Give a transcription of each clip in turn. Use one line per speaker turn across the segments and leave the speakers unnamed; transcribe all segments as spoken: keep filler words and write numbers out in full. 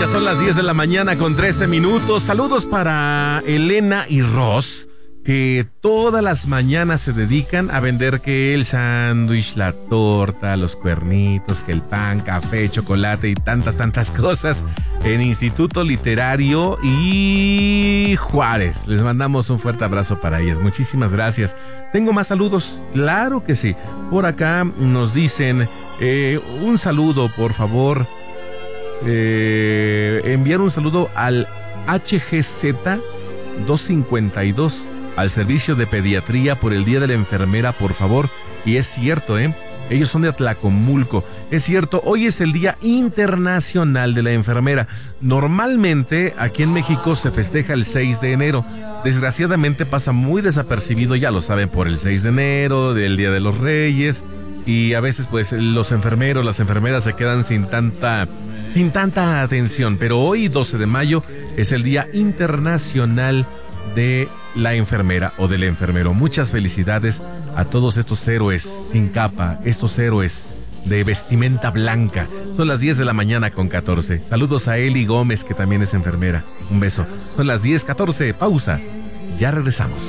son las diez de la mañana con trece minutos. Saludos para Elena y Ross, que todas las mañanas se dedican a vender que el sándwich, la torta, los cuernitos, que el pan, café, chocolate y tantas, tantas cosas en Instituto Literario y Juárez. Les mandamos un fuerte abrazo para ellas. Muchísimas gracias. ¿Tengo más saludos? Claro que sí. Por acá nos dicen eh, un saludo, por favor. Eh, enviar un saludo al H G Z doscientos cincuenta y dos, al servicio de pediatría por el Día de la Enfermera, por favor. Y es cierto, ¿eh? Ellos son de Atlacomulco. Es cierto, hoy es el Día Internacional de la Enfermera. Normalmente aquí en México se festeja el seis de enero. Desgraciadamente pasa muy desapercibido, ya lo saben, por el seis de enero, del Día de los Reyes. Y a veces pues los enfermeros, las enfermeras se quedan sin tanta, sin tanta atención. Pero hoy, doce de mayo, es el Día Internacional de la Enfermera o del Enfermero. Muchas felicidades a todos estos héroes sin capa, estos héroes de vestimenta blanca. Son las diez de la mañana con catorce. Saludos a Eli Gómez, que también es enfermera. Un beso. Son las diez catorce. Pausa. Ya regresamos.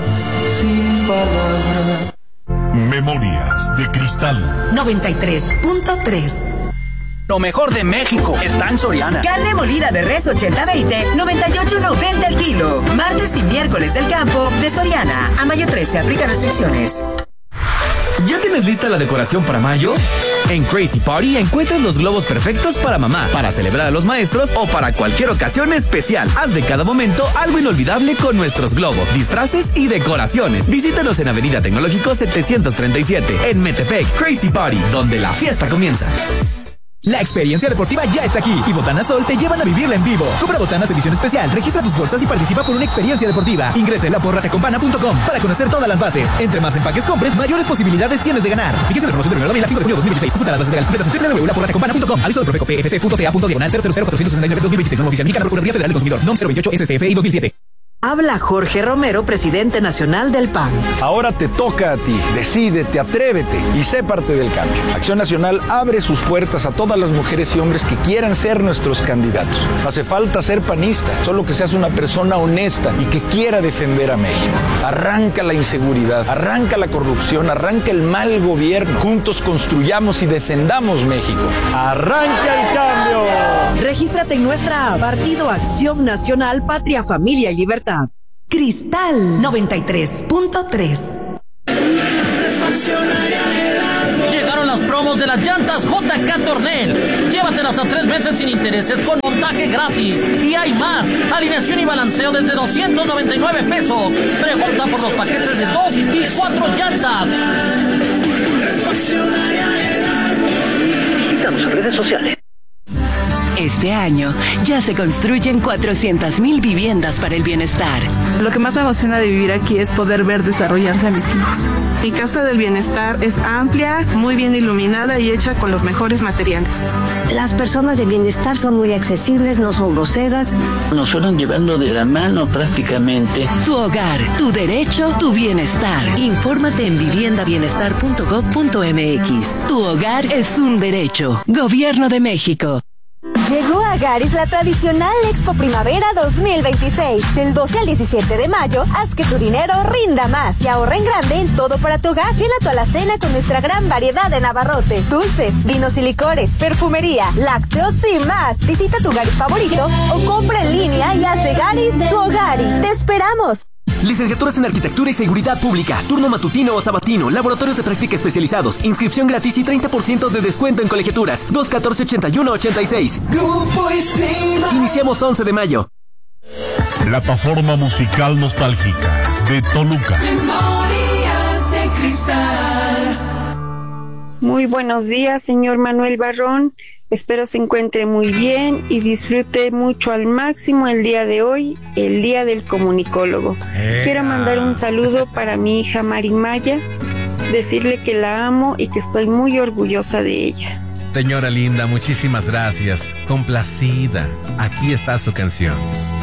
Sin palabras.
Memorias de Cristal
noventa y tres punto tres.
Lo mejor de México está en Soriana.
Carne molida de res ochenta veinte, noventa y ocho noventa el kilo. Martes y miércoles del campo de Soriana. A mayo trece aplica restricciones.
¿Ya tienes lista la decoración para mayo? En Crazy Party encuentras los globos perfectos para mamá, para celebrar a los maestros o para cualquier ocasión especial. Haz de cada momento algo inolvidable con nuestros globos, disfraces y decoraciones. Visítanos en Avenida Tecnológico setecientos treinta y siete, en Metepec. Crazy Party, donde la fiesta comienza.
La experiencia deportiva ya está aquí y Botanas Sol te llevan a vivirla en vivo. Compra botanas edición especial, registra tus bolsas y participa por una experiencia deportiva. Ingresa en la porra tecompana punto com para conocer todas las bases. Entre más empaques compres, mayores posibilidades tienes de ganar. Fíjense en la promoción de primero de cinco de junio de dos mil dieciséis. Consulta las bases legales completas en doble u doble u doble u punto la porra tecompana punto com. Aviso del Profeco P F C punto C A punto diagonal cero cero cero cuatrocientos sesenta y nueve dos mil veintiséis. Norma oficial mexicana, Procuraduría Federal del Consumidor. Nom cero veintiocho S S F I dos mil siete.
Habla Jorge Romero, presidente nacional del P A N.
Ahora te toca a ti. Decídete, atrévete y sé parte del cambio. Acción Nacional abre sus puertas a todas las mujeres y hombres que quieran ser nuestros candidatos. No hace falta ser panista, solo que seas una persona honesta y que quiera defender a México. Arranca la inseguridad, arranca la corrupción, arranca el mal gobierno. Juntos construyamos y defendamos México. ¡Arranca el cambio!
Regístrate en nuestra app, Partido Acción Nacional, Patria, Familia y Libertad. Cristal noventa y tres punto tres.
Llegaron las promos de las llantas J K Tornel. Llévatelas a tres meses sin intereses con montaje gratis. Y hay más. Alineación y balanceo desde doscientos noventa y nueve pesos. Pregunta por los paquetes de dos y cuatro llantas. Visítanos en redes sociales.
Este año ya se construyen cuatrocientas mil viviendas para el bienestar.
Lo que más me emociona de vivir aquí es poder ver desarrollarse a mis hijos. Mi casa del bienestar es amplia, muy bien iluminada y hecha con los mejores materiales.
Las personas de bienestar son muy accesibles, no son groseras.
Nos fueron llevando de la mano prácticamente.
Tu hogar, tu derecho, tu bienestar. Infórmate en vivienda bienestar punto gob punto m x. Tu hogar es un derecho. Gobierno de México.
Llegó a Garis la tradicional Expo Primavera dos mil veintiséis. Del doce al diecisiete de mayo, haz que tu dinero rinda más y ahorra en grande en todo para tu hogar. Llena tu alacena con nuestra gran variedad de navarrotes, dulces, vinos y licores, perfumería, lácteos y más. Visita tu Garis favorito o compra en línea y haz de Garis tu Hogaris. ¡Te esperamos!
Licenciaturas en Arquitectura y Seguridad Pública, turno matutino o sabatino, laboratorios de práctica especializados, inscripción gratis y treinta por ciento de descuento en colegiaturas. dos catorce ochenta y uno ochenta y seis.
Grupo Isil.
Iniciamos once de mayo.
Plataforma musical nostálgica de Toluca.
Memorias de Cristal.
Muy buenos días, señor Manuel Barrón. Espero se encuentre muy bien y disfrute mucho al máximo el día de hoy, el día del comunicólogo. Eh, Quiero mandar un saludo para mi hija Marimaya, decirle que la amo y que estoy muy orgullosa de ella.
Señora linda, muchísimas gracias. Complacida. Aquí está su canción.